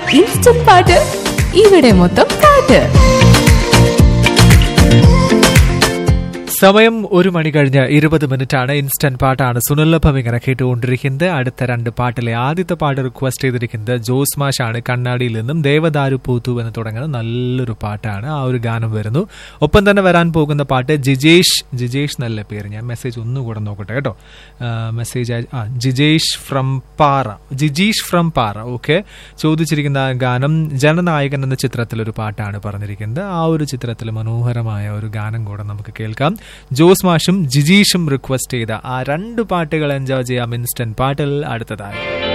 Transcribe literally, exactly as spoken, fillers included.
Instant പാട്ട് ഇവിടെ മൊത്തം പാട്ട്. സമയം ഒരു മണി കഴിഞ്ഞ് ഇരുപത് മിനിറ്റ് ആണ്. ഇൻസ്റ്റന്റ് പാട്ടാണ് സുനിലഭം ഇങ്ങനെ കേട്ടുകൊണ്ടിരിക്കുന്നത്. അടുത്ത രണ്ട് പാട്ടിലെ ആദ്യത്തെ പാട്ട് റിക്വസ്റ്റ് ചെയ്തിരിക്കുന്നത് ജോസ് മാഷാണ്. കണ്ണാടിയിൽ നിന്നും ദേവദാരു പൂത്തു എന്ന് തുടങ്ങുന്ന നല്ലൊരു പാട്ടാണ്. ആ ഒരു ഗാനം വരുന്നു. ഒപ്പം തന്നെ വരാൻ പോകുന്ന പാട്ട് ജിജേഷ് ജിജേഷ് നല്ല പേര്, ഞാൻ മെസ്സേജ് ഒന്നുകൂടെ നോക്കട്ടെ കേട്ടോ. മെസ്സേജ് ആ ജിജേഷ് ഫ്രം പാറ ജിജീഷ് ഫ്രം പാറ ഓക്കെ ചോദിച്ചിരിക്കുന്ന ഗാനം ജനനായകൻ എന്ന ചിത്രത്തിലൊരു പാട്ടാണ് പറഞ്ഞിരിക്കുന്നത്. ആ ഒരു ചിത്രത്തിൽ മനോഹരമായ ഒരു ഗാനം കൂടെ നമുക്ക് കേൾക്കാം. ജോസ് മാഷും ജിജീഷും റിക്വസ്റ്റ് ചെയ്ത ആ രണ്ട് പാട്ടുകൾ എൻജോയ് ചെയ്യാം ഇൻസ്റ്റന്റ് പാട്ടിൽ അടുത്തതായി.